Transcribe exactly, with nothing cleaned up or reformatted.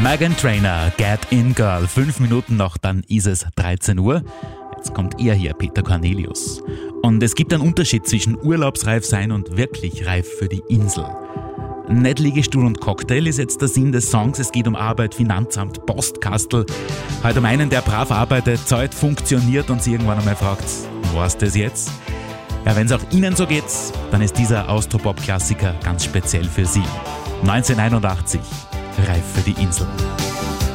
Meghan Trainor, Get In Girl. Fünf Minuten noch, dann ist es dreizehn Uhr. Jetzt kommt er hier, Peter Cornelius. Und es gibt einen Unterschied zwischen urlaubsreif sein und wirklich reif für die Insel. Nicht Liegestuhl und Cocktail ist jetzt der Sinn des Songs. Es geht um Arbeit, Finanzamt, Postkastel. Halt um einen, der brav arbeitet, Zeit funktioniert und sich irgendwann einmal fragt, war's das jetzt? Ja, wenn es auch Ihnen so geht, dann ist dieser Austropop-Klassiker ganz speziell für Sie. neunzehnhunderteinundachtzig, reif für die Insel.